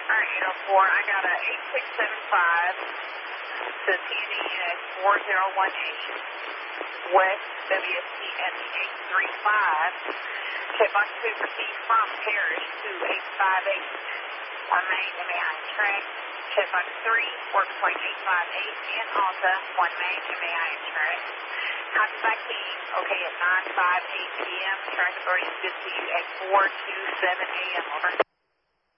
Alright, 804, I got a 8675 to TNE at 4018, West WSTN 835, checkbox 2 proceed from Parish to 858, on main MAI track, checkbox 3, work point 858 and Alta, 1 main MAI track. Copy by team, okay at 9:58 p.m. Track authority is good to you at 4:27 a.m. Over.